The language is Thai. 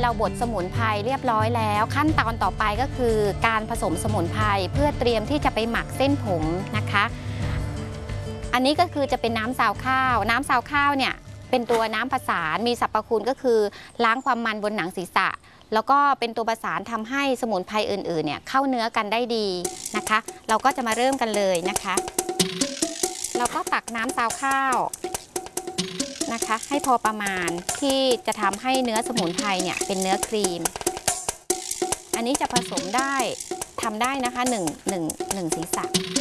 เราบดสมุนไพรเรียบร้อยแล้วขั้นตอนต่อไปก็คือการผสมสมุนไพรเพื่อเตรียมที่จะไปหมักเส้นผมนะคะอันนี้ก็คือจะเป็นน้ำซาวข้าวน้ำซาวข้าวเนี่ยเป็นตัวน้ำผสานมีสรรพคุณก็คือล้างความมันบนหนังศีรษะแล้วก็เป็นตัวประสานทำให้สมุนไพรอื่นๆเนี่ยเข้าเนื้อกันได้ดีนะคะเราก็จะมาเริ่มกันเลยนะคะเราก็ตักน้ำซาวข้าวนะคะให้พอประมาณที่จะทำให้เนื้อสมุนไพรเนี่ยเป็นเนื้อครีมอันนี้จะผสมได้ทำได้นะคะหนึ่งศีรษะ